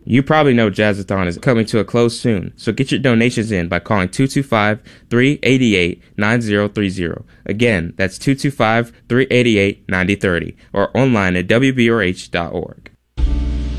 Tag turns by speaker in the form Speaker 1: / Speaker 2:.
Speaker 1: You probably know Jazzathon is coming to a close soon, so get your donations in by calling 225-388-9030. Again, that's 225-388-9030, or online at wbrh.org.